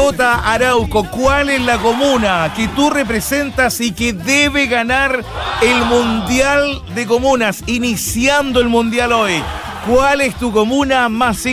Lota, Arauco, ¿cuál es la comuna que tú representas y que debe ganar el Mundial de Comunas, iniciando el Mundial hoy? ¿Cuál es tu comuna? Más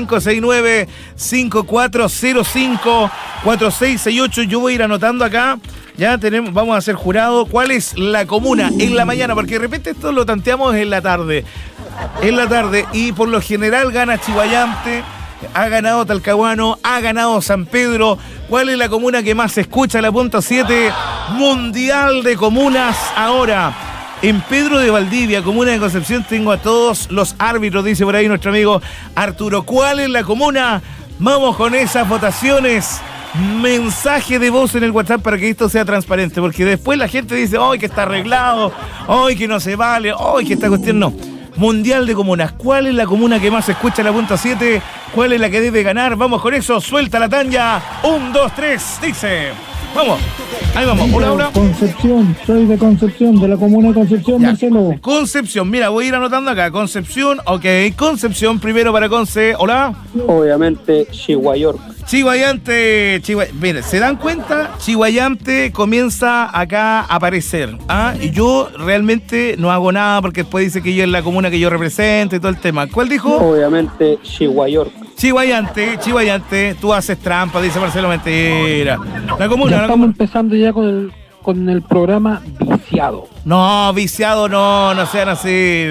569-5405-4668. Yo voy a ir anotando acá. Ya tenemos, vamos a hacer jurado. ¿Cuál es la comuna en la mañana? Porque de repente esto lo tanteamos en la tarde. En la tarde. Y por lo general gana Chihuayante, ha ganado Talcahuano, ha ganado San Pedro. ¿Cuál es la comuna que más se escucha? La punta 7, Mundial de Comunas ahora. En Pedro de Valdivia, comuna de Concepción, tengo a todos los árbitros, dice por ahí nuestro amigo Arturo. ¿Cuál es la comuna? Vamos con esas votaciones. Mensaje de voz en el WhatsApp para que esto sea transparente, porque después la gente dice, ¡ay, que está arreglado! ¡Ay, que no se vale! ¡Ay, que esta cuestión no! Mundial de Comunas. ¿Cuál es la comuna que más se escucha en la punta 7? ¿Cuál es la que debe ganar? Vamos con eso. Suelta la tanja. 1, 2, 3. Dice... Vamos, ahí vamos. Hola, hola. Concepción, soy de Concepción, de la comuna de Concepción, ya. Marcelo. Concepción, mira, voy a ir anotando acá. Concepción, ok. Concepción, primero para Conce. Hola. Obviamente, Chihuahua. Chihuayante, mire, ¿se dan cuenta? Chihuayante comienza acá a aparecer. Y yo realmente no hago nada porque después dice que yo es la comuna que yo represento y todo el tema. ¿Cuál dijo? Obviamente, Chihuahua. Chihuayante, tú haces trampa, dice Marcelo, mentira. La comuna. Ya estamos empezando ya con el programa viciado. No, viciado no sean así.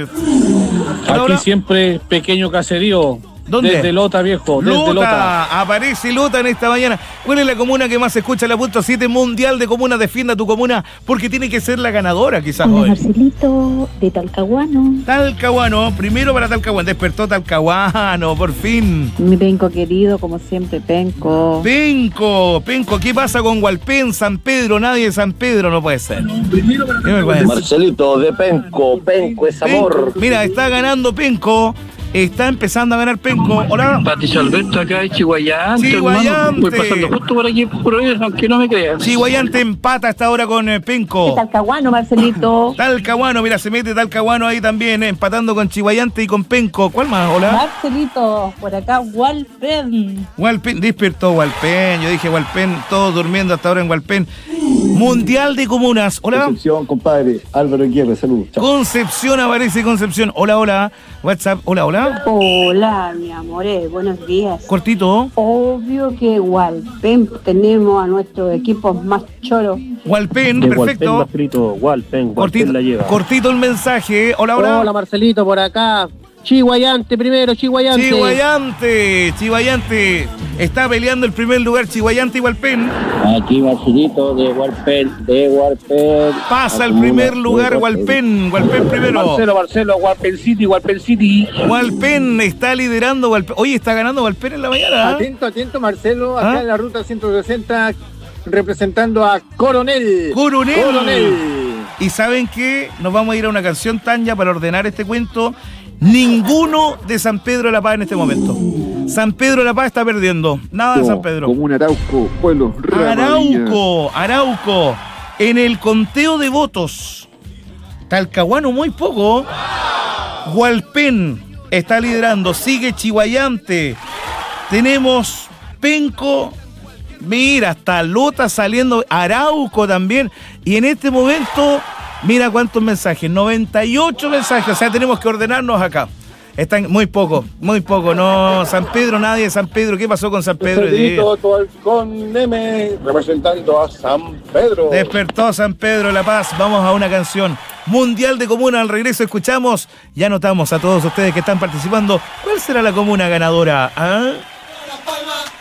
Aquí siempre pequeño caserío. ¿Dónde? Desde Lota, viejo. Desde Lota. Aparece Lota en esta mañana. ¿Cuál es la comuna que más se escucha en la punta 7? Mundial de Comunas. Defienda tu comuna porque tiene que ser la ganadora quizás hoy. Marcelito, de Talcahuano. Talcahuano, primero para Talcahuano. Despertó Talcahuano, por fin. Mi penco querido, como siempre, penco. Penco. ¿Qué pasa con Hualpén, San Pedro? Nadie de San Pedro, no puede ser. Marcelito, de Penco es amor. Mira, está ganando Penco. Está empezando a ganar Penco. Hola. Patricio Alberto acá de Chihuayante. Chihuayante. Voy pasando justo por aquí, aunque no me crean. Chihuayante empata hasta ahora con Penco. De Talcahuano, Marcelito. Talcahuano, mira, se mete Talcahuano ahí también, empatando con Chihuayante y con Penco. ¿Cuál más? Hola. Marcelito, por acá, Hualpén. Despertó Hualpén. Yo dije Hualpén, todos durmiendo hasta ahora en Hualpén. Mundial de Comunas. Hola. Concepción, compadre. Álvaro Aguirre, salud. Chao. Concepción, aparece Concepción. Hola. WhatsApp, hola. Hola, mi amor, buenos días. Cortito. Obvio que Hualpén tenemos a nuestros equipos más choros. Hualpén, perfecto. Hualpén Cortito, la lleva. cortito el mensaje. Hola. Hola, Marcelito, por acá. Chihuayante primero, Chihuayante. Chihuayante. Está peleando el primer lugar Chihuayante y Hualpén. Aquí, Marcelito, de Hualpén. Pasa el primer lugar Hualpén primero. Marcelo, Hualpén City. Hualpén está liderando Hualpén. Oye, está ganando Hualpén en la mañana. Atento, Marcelo, acá en la ruta 160, representando a Coronel. ¿Y saben qué? Nos vamos a ir a una canción, Tanya, para ordenar este cuento. Ninguno de San Pedro de la Paz en este momento. San Pedro de la Paz está perdiendo. Nada de San Pedro. Comuna Arauco, pueblo. Arauco. En el conteo de votos, Talcahuano muy poco. Hualpén está liderando. Sigue Chihuayante. Tenemos Penco. Mira, hasta Lota saliendo. Arauco también. Y en este momento... Mira cuántos mensajes, 98 mensajes, o sea, tenemos que ordenarnos acá. Están muy poco, no, San Pedro, nadie de San Pedro. ¿Qué pasó con San Pedro? Con M, representando a San Pedro. Despertó San Pedro de la Paz, vamos a una canción. Mundial de Comuna, al regreso escuchamos, ya notamos a todos ustedes que están participando. ¿Cuál será la comuna ganadora?